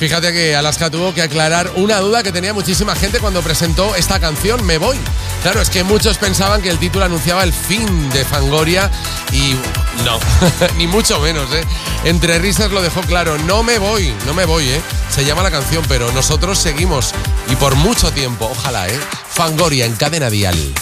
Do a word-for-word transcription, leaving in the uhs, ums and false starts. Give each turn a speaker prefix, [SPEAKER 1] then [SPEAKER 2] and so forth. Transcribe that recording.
[SPEAKER 1] Fíjate que Alaska tuvo que aclarar una duda que tenía muchísima gente cuando presentó esta canción, Me Voy. Claro, es que muchos pensaban que el título anunciaba el fin de Fangoria y no, ni mucho menos, ¿eh? Entre risas lo dejó claro, no me voy, no me voy, ¿eh? Se llama la canción, pero nosotros seguimos y por mucho tiempo, ojalá, ¿eh? Fangoria en Cadena Dial.